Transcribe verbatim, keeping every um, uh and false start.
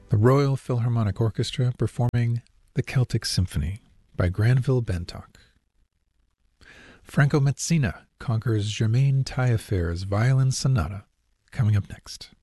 The Royal Philharmonic Orchestra performing The Celtic Symphony by Granville Bantock. Franco Mezzina conquers Germain Taillefer's Violin Sonata, coming up next.